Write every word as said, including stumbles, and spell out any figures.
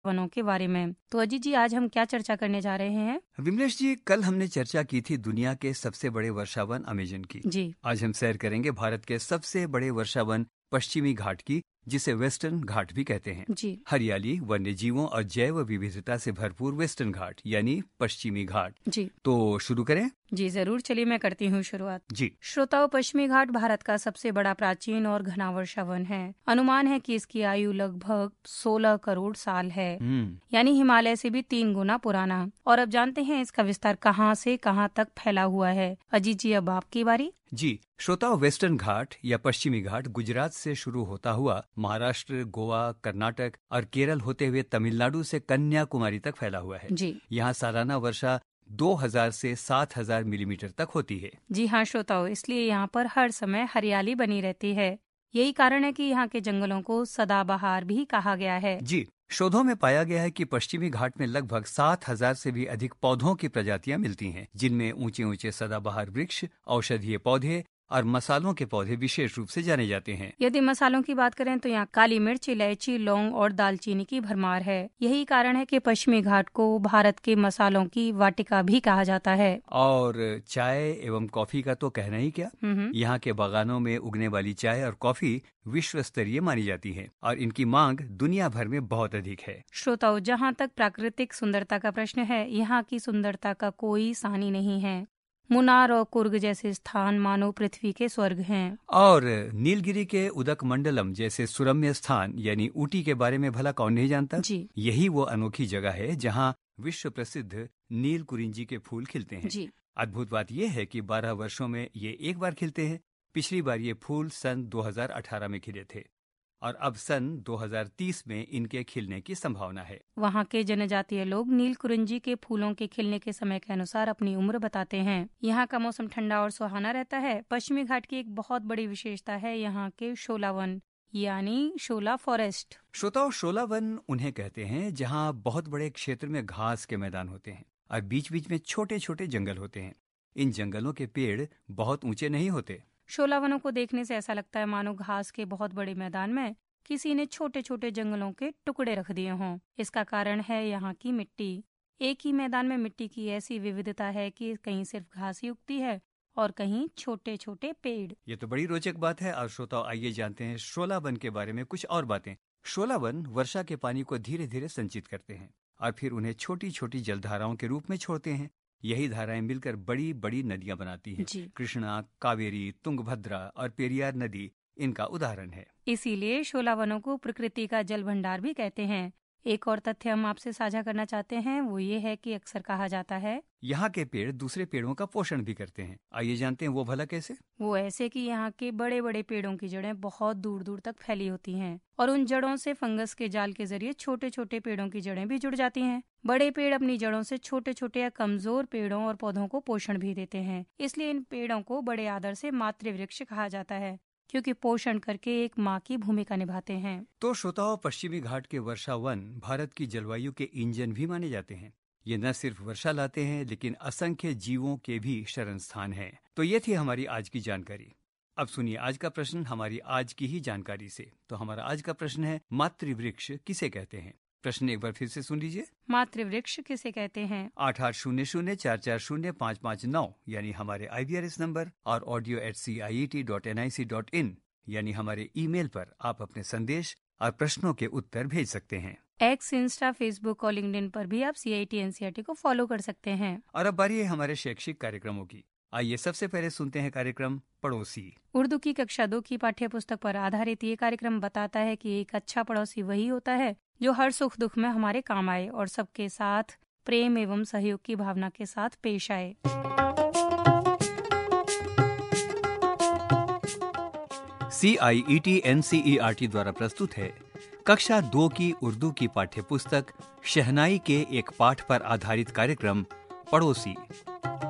वनों के बारे में। तो अजीत जी, आज हम क्या चर्चा करने जा रहे हैं? विमलेश जी, कल हमने चर्चा की थी दुनिया के सबसे बड़े वर्षावन अमेजन की। जी आज हम सैर करेंगे भारत के सबसे बड़े वर्षावन पश्चिमी घाट की, जिसे वेस्टर्न घाट भी कहते हैं। जी हरियाली, वन्य जीवों और जैव विविधता से भरपूर वेस्टर्न घाट यानी पश्चिमी घाट। जी तो शुरू करें? जी जरूर, चलिए मैं करती हूँ शुरुआत। जी श्रोताओं, पश्चिमी घाट भारत का सबसे बड़ा प्राचीन और घना वर्षावन है। अनुमान है कि इसकी आयु लगभग सोलह करोड़ साल है, हम्म यानी हिमालय से भी तीन गुना पुराना। और अब जानते हैं इसका विस्तार कहाँ से कहाँ तक फैला हुआ है। अजीत जी, अब आपकी बारी। जी श्रोताओं, वेस्टर्न घाट या पश्चिमी घाट गुजरात से शुरू होता हुआ महाराष्ट्र, गोवा, कर्नाटक और केरल होते हुए तमिलनाडु से कन्याकुमारी तक फैला हुआ है। जी यहाँ सालाना वर्षा दो हज़ार से सात हज़ार मिलीमीटर तक होती है। जी हाँ श्रोताओं, इसलिए यहाँ पर हर समय हरियाली बनी रहती है। यही कारण है कि यहाँ के जंगलों को सदाबहार भी कहा गया है। जी शोधों में पाया गया है कि पश्चिमी घाट में लगभग सात हज़ार से भी अधिक पौधों की प्रजातियां मिलती हैं, जिनमें ऊंचे ऊंचे सदाबहार वृक्ष, औषधीय पौधे और मसालों के पौधे विशेष रूप से जाने जाते हैं। यदि मसालों की बात करें तो यहाँ काली मिर्च, इलायची, लौंग और दालचीनी की भरमार है। यही कारण है कि पश्चिमी घाट को भारत के मसालों की वाटिका भी कहा जाता है। और चाय एवं कॉफी का तो कहना ही क्या। हम्म यहाँ के बागानों में उगने वाली चाय और कॉफी विश्व स्तरीय मानी जाती है और इनकी मांग दुनिया भर में बहुत अधिक है। श्रोताओं, जहाँ तक प्राकृतिक सुंदरता का प्रश्न है, यहाँ की सुंदरता का कोई सानी नहीं है। मुन्नार और कुर्ग जैसे स्थान मानो पृथ्वी के स्वर्ग हैं। और नीलगिरी के उदक मंडलम जैसे सुरम्य स्थान यानी ऊटी के बारे में भला कौन नहीं जानता। जी यही वो अनोखी जगह है जहाँ विश्व प्रसिद्ध नील कुरिंजी के फूल खिलते हैं। जी अद्भुत बात यह है कि बारह वर्षों में ये एक बार खिलते हैं। पिछली बार ये फूल सन दो हज़ार अठारह में खिले थे और अब सन दो हज़ार तीस में इनके खिलने की संभावना है। वहाँ के जनजातीय लोग नील कुरिंजी के फूलों के खिलने के समय के अनुसार अपनी उम्र बताते हैं। यहाँ का मौसम ठंडा और सुहाना रहता है। पश्चिमी घाट की एक बहुत बड़ी विशेषता है यहाँ के शोला वन यानी शोला फॉरेस्ट। श्रोताओं, शोला वन उन्हें कहते हैं जहाँ बहुत बड़े क्षेत्र में घास के मैदान होते हैं और बीच बीच में छोटे छोटे जंगल होते हैं। इन जंगलों के पेड़ बहुत ऊंचे नहीं होते। शोला वनों को देखने से ऐसा लगता है मानो घास के बहुत बड़े मैदान में किसी ने छोटे छोटे जंगलों के टुकड़े रख दिए हों। इसका कारण है यहाँ की मिट्टी। एक ही मैदान में मिट्टी की ऐसी विविधता है कि कहीं सिर्फ घास ही उगती है और कहीं छोटे छोटे पेड़। ये तो बड़ी रोचक बात है। और श्रोताओं, आइए जानते हैं शोला वन के बारे में कुछ और बातें। शोला वन वर्षा के पानी को धीरे धीरे संचित करते हैं और फिर उन्हें छोटी छोटी जलधाराओं के रूप में छोड़ते हैं। यही धाराएं मिलकर बड़ी बड़ी नदियां बनाती हैं। जी कृष्णा, कावेरी, तुंगभद्रा और पेरियार नदी इनका उदाहरण है। इसीलिए शोला वनों को प्रकृति का जल भंडार भी कहते हैं। एक और तथ्य हम आपसे साझा करना चाहते हैं, वो ये है कि अक्सर कहा जाता है यहाँ के पेड़ दूसरे पेड़ों का पोषण भी करते हैं। आइए जानते हैं वो भला कैसे। वो ऐसे कि यहाँ के बड़े बड़े पेड़ों की जड़ें बहुत दूर दूर तक फैली होती हैं और उन जड़ों से फंगस के जाल के जरिए छोटे छोटे पेड़ों की जड़ें भी जुड़ जाती हैं। बड़े पेड़ अपनी जड़ों से छोटे छोटे या कमजोर पेड़ों और पौधों को पोषण भी देते हैं। इसलिए इन पेड़ों को बड़े आदर से मातृवृक्ष कहा जाता है, क्योंकि पोषण करके एक माँ की भूमिका निभाते हैं। तो श्रोताओं, पश्चिमी घाट के वर्षा वन भारत की जलवायु के इंजन भी माने जाते हैं। ये न सिर्फ वर्षा लाते हैं लेकिन असंख्य जीवों के भी शरण स्थान हैं। तो ये थी हमारी आज की जानकारी। अब सुनिए आज का प्रश्न हमारी आज की ही जानकारी से। तो हमारा आज का प्रश्न है, मातृवृक्ष किसे कहते हैं? प्रश्न एक बार फिर से सुन लीजिए। मातृवृक्ष किसे कहते हैं? आठ आठ शून्य शून्य चार चार शून्य पाँच पाँच नौ यानी हमारे आई वी आर एस नंबर और audio eight C I E T dot N I C dot in यानी हमारे ईमेल पर आप अपने संदेश और प्रश्नों के उत्तर भेज सकते हैं। एक्स, इंस्टा, फेसबुक और लिंक्डइन पर भी आप सी I T N C R T को फॉलो कर सकते हैं। और अब बारी है हमारे शैक्षिक कार्यक्रमों की। आइए सबसे पहले सुनते हैं कार्यक्रम पड़ोसी। उर्दू की कक्षा दो की पाठ्य पुस्तक पर आधारित ये कार्यक्रम बताता है कि एक अच्छा पड़ोसी वही होता है जो हर सुख दुख में हमारे काम आए और सबके साथ प्रेम एवं सहयोग की भावना के साथ पेश आए। सी आई E T N C E R T द्वारा प्रस्तुत है कक्षा दो की उर्दू की पाठ्य पुस्तक शहनाई के एक पाठ पर आधारित कार्यक्रम पड़ोसी।